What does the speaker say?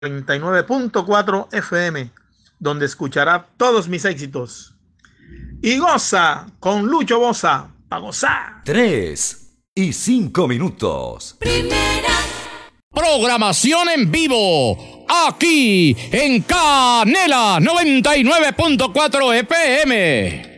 99.4 FM, donde escuchará todos mis éxitos. Y goza con Lucho Boza, para gozar. 3 y 5 minutos. Primera programación en vivo, aquí en Canela 99.4 FM.